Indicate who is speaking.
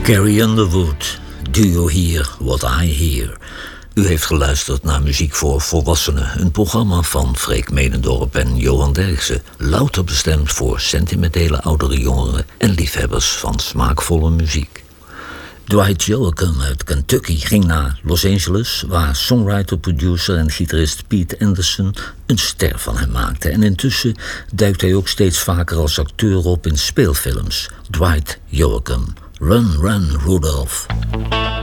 Speaker 1: Carrie Underwood, Do You Hear What I Hear? U heeft geluisterd naar Muziek voor Volwassenen, een programma van Freek Menendorp en Johan Derksen, louter bestemd voor sentimentele oudere jongeren en liefhebbers van smaakvolle muziek. Dwight Yoakam uit Kentucky ging naar Los Angeles, waar songwriter, producer en gitarist Pete Anderson een ster van hem maakte. En intussen duikt hij ook steeds vaker als acteur op in speelfilms. Dwight Yoakam, Run, Run, Rudolph.